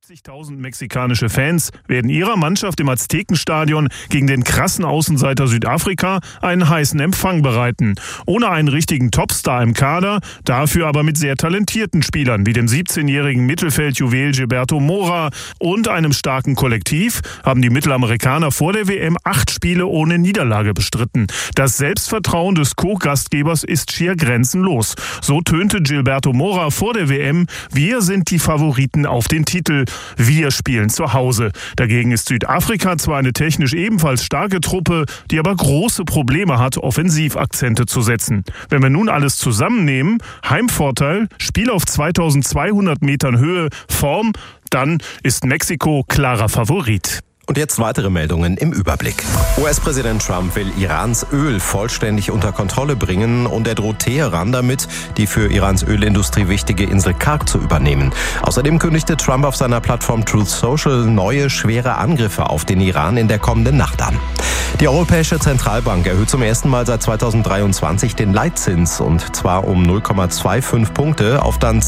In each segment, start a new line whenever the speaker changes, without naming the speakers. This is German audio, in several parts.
70.000 mexikanische Fans werden ihrer Mannschaft im Aztekenstadion gegen den krassen Außenseiter Südafrika einen heißen Empfang bereiten. Ohne einen richtigen Topstar im Kader, dafür aber mit sehr talentierten Spielern wie dem 17-jährigen Mittelfeldjuwel Gilberto Mora und einem starken Kollektiv haben die Mittelamerikaner vor der WM 8 Spiele ohne Niederlage bestritten. Das Selbstvertrauen des Co-Gastgebers ist schier grenzenlos. So tönte Gilberto Mora vor der WM: Wir sind die Favoriten auf den Titel. Wir spielen zu Hause. Dagegen ist Südafrika zwar eine technisch ebenfalls starke Truppe, die aber große Probleme hat, Offensivakzente zu setzen. Wenn wir nun alles zusammennehmen, Heimvorteil, Spiel auf 2200 Metern Höhe, Form, dann ist Mexiko klarer Favorit.
Und jetzt weitere Meldungen im Überblick. US-Präsident Trump will Irans Öl vollständig unter Kontrolle bringen und er droht Teheran damit, die für Irans Ölindustrie wichtige Insel Karg zu übernehmen. Außerdem kündigte Trump auf seiner Plattform Truth Social neue, schwere Angriffe auf den Iran in der kommenden Nacht an. Die Europäische Zentralbank erhöht zum ersten Mal seit 2023 den Leitzins, und zwar um 0,25 Punkte auf dann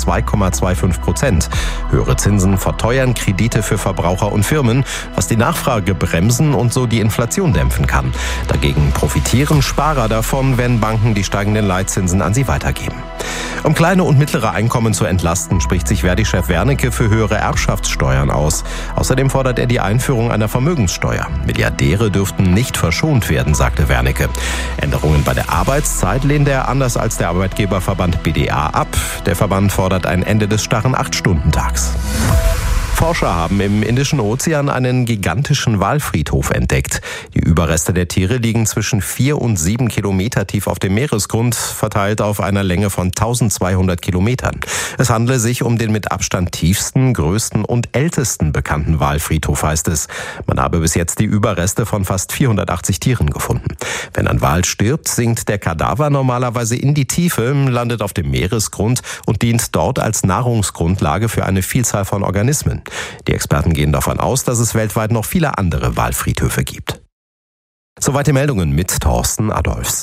2,25%. Höhere Zinsen verteuern Kredite für Verbraucher und Firmen, was die Nachfrage bremsen und so die Inflation dämpfen kann. Dagegen profitieren Sparer davon, wenn Banken die steigenden Leitzinsen an sie weitergeben. Um kleine und mittlere Einkommen zu entlasten, spricht sich Verdi-Chef Wernicke für höhere Erbschaftssteuern aus. Außerdem fordert er die Einführung einer Vermögenssteuer. Milliardäre dürften nicht verschont werden, sagte Wernicke. Änderungen bei der Arbeitszeit lehnt er anders als der Arbeitgeberverband BDA ab. Der Verband fordert ein Ende des starren 8-Stunden-Tags. Forscher haben im Indischen Ozean einen gigantischen Walfriedhof entdeckt. Die Überreste der Tiere liegen zwischen 4 und 7 Kilometer tief auf dem Meeresgrund, verteilt auf einer Länge von 1200 Kilometern. Es handele sich um den mit Abstand tiefsten, größten und ältesten bekannten Walfriedhof, heißt es. Man habe bis jetzt die Überreste von fast 480 Tieren gefunden. Wenn ein Wal stirbt, sinkt der Kadaver normalerweise in die Tiefe, landet auf dem Meeresgrund und dient dort als Nahrungsgrundlage für eine Vielzahl von Organismen. Die Experten gehen davon aus, dass es weltweit noch viele andere Walfriedhöfe gibt. Soweit die Meldungen mit Thorsten Adolfs.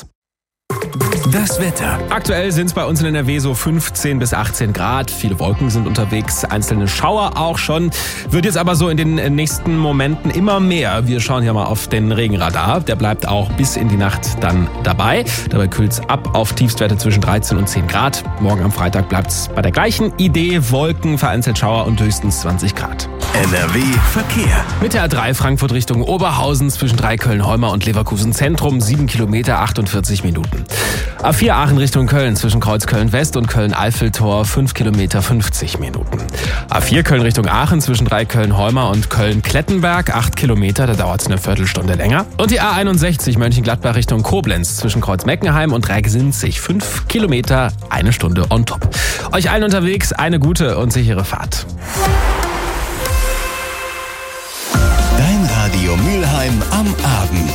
Das Wetter. Aktuell sind es bei uns in NRW so 15 bis 18 Grad. Viele Wolken sind unterwegs, einzelne Schauer auch schon. Wird jetzt aber so in den nächsten Momenten immer mehr. Wir schauen hier mal auf den Regenradar. Der bleibt auch bis in die Nacht dann dabei. Dabei kühlt es ab auf Tiefstwerte zwischen 13 und 10 Grad. Morgen am Freitag bleibt es bei der gleichen Idee. Wolken, vereinzelt Schauer und höchstens 20 Grad.
NRW Verkehr.
Mit der A3 Frankfurt Richtung Oberhausen zwischen Dreikölln-Heuma und Leverkusen Zentrum 7 Kilometer 48 Minuten. A4 Aachen Richtung Köln zwischen Kreuzköln West und Köln-Eiffeltor 5 Kilometer 50 Minuten. A4 Köln Richtung Aachen zwischen Dreikölln-Heuma und Köln-Klettenberg 8 Kilometer, da dauert es eine Viertelstunde länger. Und die A61 Mönchengladbach Richtung Koblenz zwischen Kreuz-Meckenheim und Recksinzig 5 Kilometer, 1 Stunde on top. Euch allen unterwegs eine gute und sichere Fahrt.
Dein Radio Mülheim am Abend.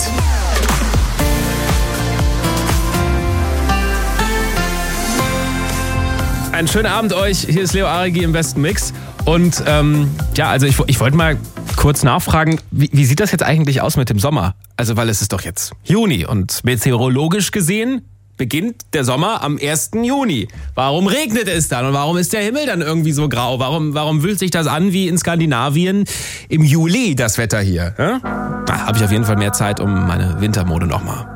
Einen schönen Abend euch. Hier ist Leo Arigi im besten Mix. Und also ich wollte mal kurz nachfragen, wie sieht das jetzt eigentlich aus mit dem Sommer? Also, weil es ist doch jetzt Juni und meteorologisch gesehen beginnt der Sommer am 1. Juni. Warum regnet es dann und warum ist der Himmel dann irgendwie so grau? Warum wühlt sich das an wie in Skandinavien im Juli, das Wetter hier? Da habe ich auf jeden Fall mehr Zeit, um meine Wintermode nochmal